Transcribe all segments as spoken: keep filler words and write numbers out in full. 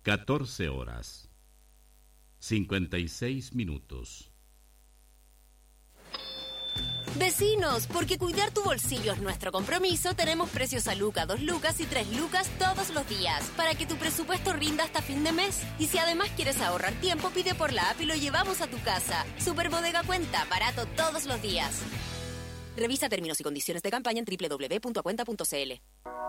catorce horas, cincuenta y seis minutos. Vecinos, porque cuidar tu bolsillo es nuestro compromiso, tenemos precios a Luca, dos lucas y tres lucas todos los días, para que tu presupuesto rinda hasta fin de mes. Y si además quieres ahorrar tiempo, pide por la app y lo llevamos a tu casa. Super Bodega Cuenta, barato todos los días. Revisa términos y condiciones de campaña en doble u doble u doble u punto acuenta punto c l.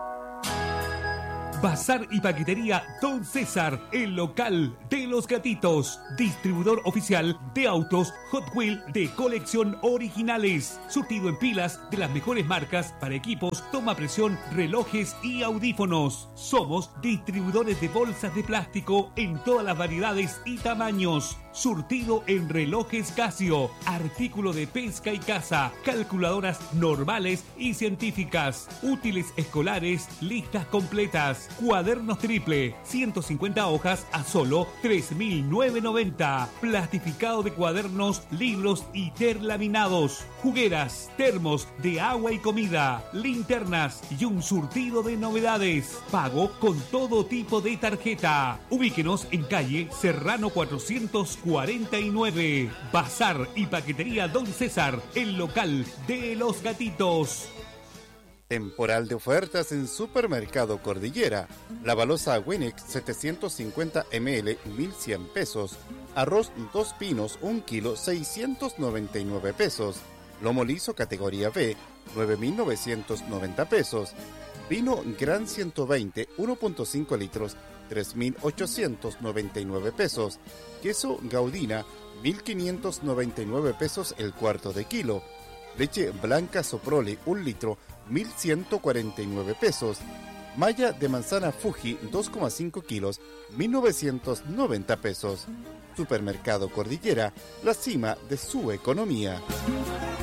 Bazar y Paquetería Don César, el local de los gatitos. Distribuidor oficial de autos Hot Wheel de colección originales. Surtido en pilas de las mejores marcas para equipos, toma presión, relojes y audífonos. Somos distribuidores de bolsas de plástico en todas las variedades y tamaños. Surtido en relojes Casio, artículo de pesca y caza, calculadoras normales y científicas, útiles escolares, listas completas, cuadernos triple, ciento cincuenta hojas a solo tres mil novecientos noventa, plastificado de cuadernos, libros y terlaminados, jugueras, termos de agua y comida, linternas y un surtido de novedades. Pago con todo tipo de tarjeta. Ubíquenos en calle Serrano cuatrocientos cuarenta y nueve. Bazar y Paquetería Don César, el local de los gatitos. Temporal de ofertas en Supermercado Cordillera. La balosa Winnex setecientos cincuenta mililitros, mil cien pesos. Arroz Dos Pinos, un kilo, seiscientos noventa y nueve pesos. Lomo liso categoría B, nueve mil novecientos noventa pesos. Vino Gran ciento veinte, uno punto cinco litros, tres mil ochocientos noventa y nueve pesos. Queso Gaudina, mil quinientos noventa y nueve pesos el cuarto de kilo. Leche blanca Soprole, un litro, mil ciento cuarenta y nueve pesos. Malla de manzana Fuji, dos coma cinco kilos, mil novecientos noventa pesos. Supermercado Cordillera, la cima de su economía.